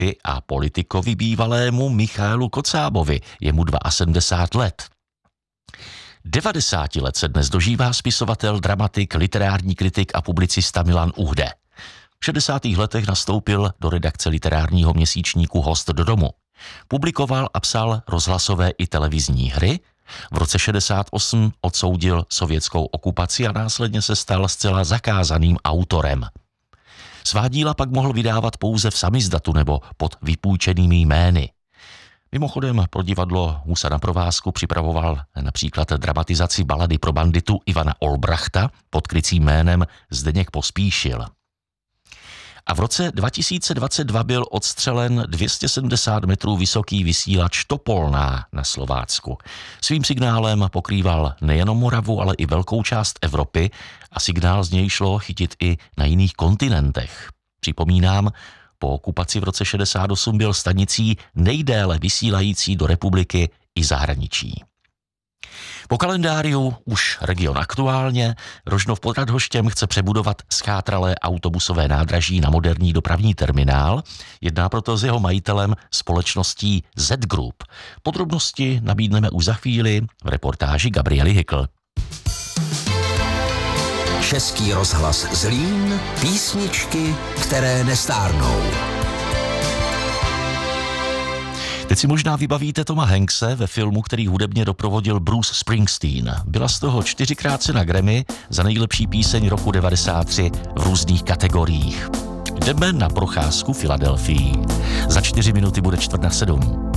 Evropy a politikovi bývalému Michaelu Kocábovi, je mu 72 let. 90 let se dnes dožívá spisovatel, dramatik, literární kritik a publicista Milan Uhde. V 60. letech nastoupil do redakce literárního měsíčníku Host do domu. Publikoval a psal rozhlasové i televizní hry. V roce 68 odsoudil sovětskou okupaci a následně se stal zcela zakázaným autorem. Svá díla pak mohl vydávat pouze v samizdatu nebo pod vypůjčenými jmény. Mimochodem pro divadlo Husa na provázku připravoval například dramatizaci balady pro banditu Ivana Olbrachta pod krycím jménem Zdeněk Pospíšil. A v roce 2022 byl odstřelen 270 metrů vysoký vysílač Topolná na Slovácku. Svým signálem pokrýval nejenom Moravu, ale i velkou část Evropy a signál z něj šlo chytit i na jiných kontinentech. Připomínám, po okupaci v roce 68 byl stanicí nejdéle vysílající do republiky i zahraničí. Po kalendáriu už region Aktuálně. Rožnov pod Radhoštěm chce přebudovat schátralé autobusové nádraží na moderní dopravní terminál. Jedná proto s jeho majitelem společností Z Group. Podrobnosti nabídneme už za chvíli v reportáži Gabriely Hykl. Český rozhlas Zlín, písničky, které nestárnou. Teď si možná vybavíte Toma Hankse ve filmu, který hudebně doprovodil Bruce Springsteen. Byla z toho 4krát cena Grammy za nejlepší píseň roku 93 v různých kategoriích. Jdeme na procházku Filadelfií. Za 4 minuty bude 6:45.